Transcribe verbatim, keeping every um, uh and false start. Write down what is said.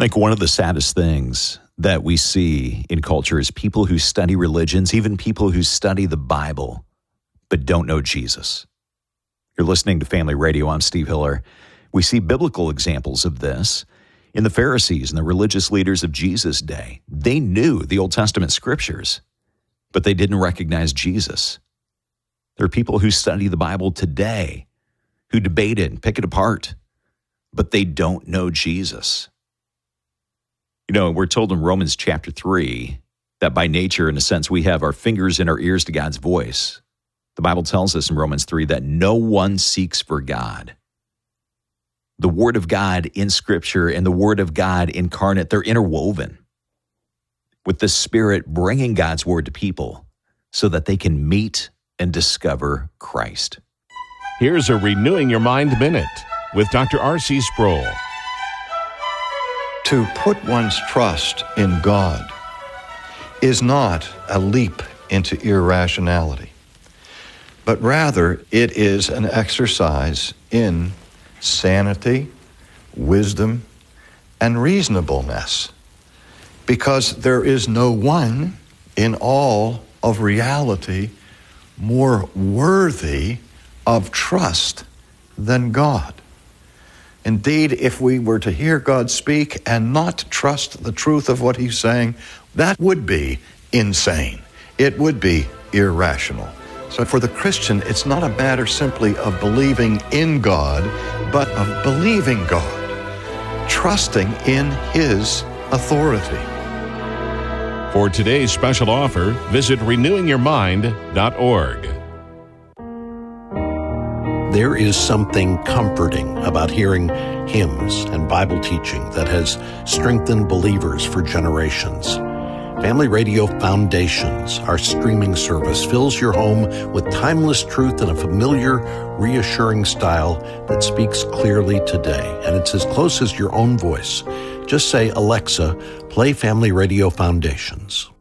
think one of the saddest things that we see in culture is people who study religions, even people who study the Bible, but don't know Jesus. You're listening to Family Radio. I'm Steve Hiller. We see biblical examples of this in the Pharisees and the religious leaders of Jesus' day. They knew the Old Testament scriptures, but they didn't recognize Jesus. There are people who study the Bible today, who debate it and pick it apart, but they don't know Jesus. You know, we're told in Romans chapter three that by nature, in a sense, we have our fingers in our ears to God's voice. The Bible tells us in Romans three that no one seeks for God. The Word of God in Scripture and the Word of God incarnate, they're interwoven with the Spirit bringing God's Word to people so that they can meet and discover Christ. Here's a Renewing Your Mind Minute with Doctor R C Sproul. To put one's trust in God is not a leap into irrationality, but rather it is an exercise in sanity, wisdom, and reasonableness, because there is no one in all of reality more worthy of trust than God. Indeed, if we were to hear God speak and not trust the truth of what he's saying, that would be insane. It would be irrational. So for the Christian, it's not a matter simply of believing in God, but of believing God, trusting in his authority. For today's special offer, visit renewing your mind dot org. There is something comforting about hearing hymns and Bible teaching that has strengthened believers for generations. Family Radio Foundations, our streaming service, fills your home with timeless truth in a familiar, reassuring style that speaks clearly today. And it's as close as your own voice. Just say, Alexa, play Family Radio Foundations.